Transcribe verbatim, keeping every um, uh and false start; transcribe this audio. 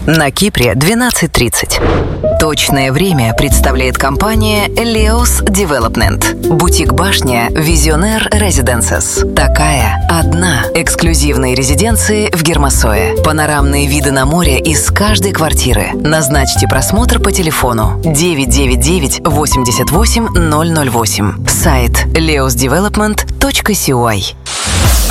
На Кипре двенадцать тридцать. Точное время представляет компания Leos Development. Бутик-башня Visionaire Residences. Такая одна. Эксклюзивные резиденции в Гермосое. Панорамные виды на море из каждой квартиры. Назначьте просмотр по телефону девять девять девять восемьдесят восемь ноль ноль восемь. Сайт leos development точка си ю ай.